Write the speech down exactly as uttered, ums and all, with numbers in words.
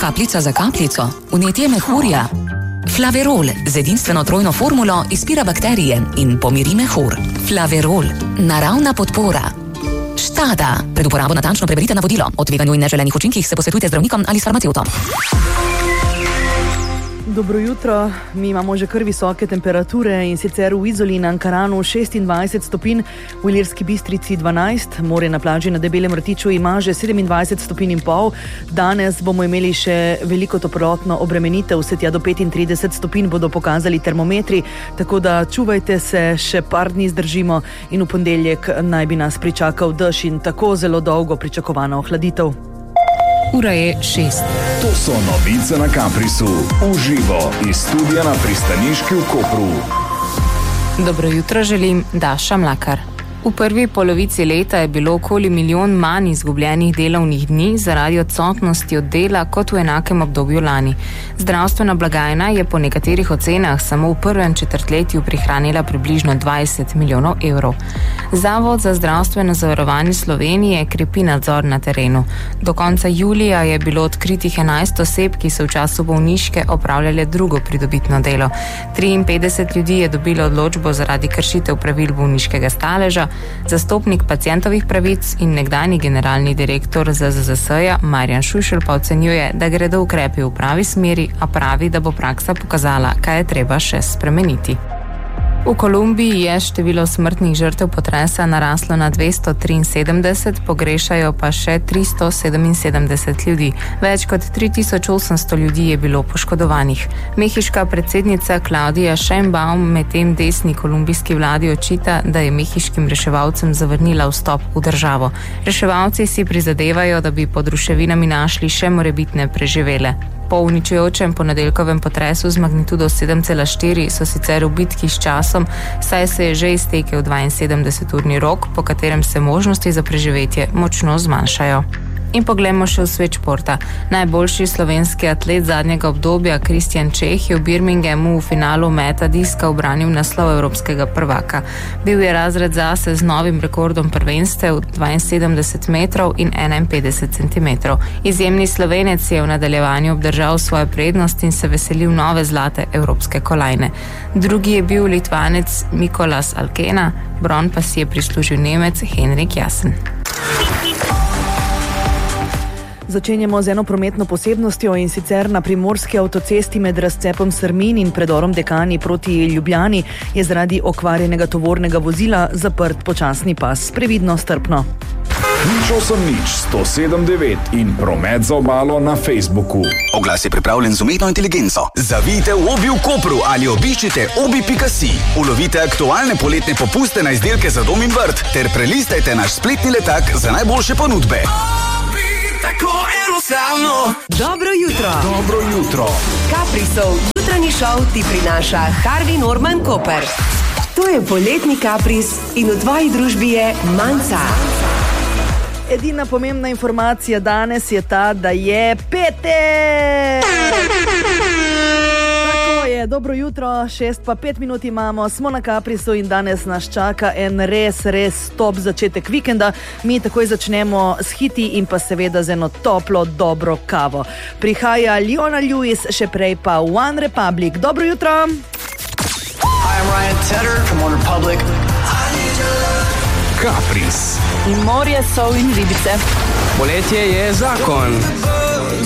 Kapljica za kapljico, vnetje mehurja. Flaverol z edinstveno trojno formulo izpira bakterije in pomiri mehur. Flaverol, naravna podpora. Štada. Pred uporabo natančno preberite navodilo. O tveganju in neželenih učinkih se posvetujte z zdravnikom ali s farmacevtom. Dobro jutro, mi imamo že kar visoke temperature in sicer v Izoli in Ankaranu šestindvajset stopinj, v Ilirski Bistrici dvanajst, morje na plaži na Debelem Rtiču ima že sedemindvajset stopinj in pol. Danes bomo imeli še veliko toplotno obremenitev, vse tja do petintrideset stopinj bodo pokazali termometri, tako da čuvajte se, še par dni zdržimo in v ponedeljek naj bi nas pričakal dež in tako zelo dolgo pričakovana ohladitev. Ura je šest. To so novice na Kaprisu. Uživo iz studia na pristaniški v Kopru. Dobro jutro želim, Daša Mlakar. V prvi polovici leta je bilo okoli milijon manj izgubljenih delovnih dni zaradi odsotnosti od dela kot v enakem obdobju lani. Zdravstvena blagajna je po nekaterih ocenah samo v prvem četrtletju prihranila približno dvajset milijonov evrov. Zavod za zdravstveno zavarovanje Slovenije krepi nadzor na terenu. Do konca julija je bilo odkritih enajst oseb, ki so v času bolniške opravljale drugo pridobitno delo. triinpetdeset ljudi je dobilo odločbo zaradi kršitev pravil bolniškega staleža. Zastopnik pacientovih pravic in nekdanji generalni direktor Z Z Z S-ja Marjan Šušelj pa ocenjuje, da gredo ukrepi v pravi smeri, a pravi, da bo praksa pokazala, kaj je treba še spremeniti. V Kolumbiji je število smrtnih žrtev potresa naraslo na dvesto triinsedemdeset, pogrešajo pa še tristo sedeminsedemdeset ljudi. Več kot tri tisoč osemsto ljudi je bilo poškodovanih. Mehiška predsednica Claudia Sheinbaum medtem desni kolumbijski vladi očita, da je mehiškim reševalcem zavrnila vstop v državo. Reševalci si prizadevajo, da bi pod ruševinami našli še morebitne preživele. Po uničujočem ponedeljkovem potresu z magnitudo sedem cela štiri so sicer v bitki s časom, saj se je že iztekel dvainsedemdeseturni rok, po katerem se možnosti za preživetje močno zmanjšajo. In poglejmo še v svet športa. Najboljši slovenski atlet zadnjega obdobja Kristjan Čeh je v Birminghamu v finalu meta diska ubranil naslov evropskega prvaka. Bil je razred zase z novim rekordom prvenstev dvainsedemdeset metrov in enainpetdeset centimetrov. Izjemni Slovenec je v nadaljevanju obdržal svojo prednost in se veselil nove zlate evropske kolajne. Drugi je bil Litvanec Mikolas Alkena, bron pa si je prislužil Nemec Henrik Jasen. Začenjamo z eno prometno posebnostjo in sicer na primorski avtocesti med razcepom Strmin in predorom Dekani proti Ljubljani je zaradi okvarjenega tovornega vozila zaprt počasni pas. Previdno, strpno. Nič osem nič sto sedem devet in promet za obalo na Facebooku. Oglas je pripravljen z umetno inteligenco. Zavijte v Obi v Kopru ali obiščite obi pika si. Ulovite aktualne poletne popuste na izdelke za dom in vrt ter prelistajte naš spletni letak za najboljše ponudbe. Tako enostavno. Dobro jutro. Dobro jutro. Kaprisov jutranji šov ti prinaša Harvey Norman Koper. To je poletni kapris in v tvoji družbi je Manca. Edina pomembna informacija danes je ta, da je petek! Tako je, dobro jutro, šest pa pet minut imamo, smo na Kaprisu in danes nas čaka en res, res top začetek vikenda. Mi takoj začnemo s hiti in pa seveda z eno toplo, dobro kavo. Prihaja Leona Lewis, še prej pa One Republic. Dobro jutro! Hi, I'm Ryan Tedder from One Republic. Kapris. In morje, sol in ribice. Poletje je zakon.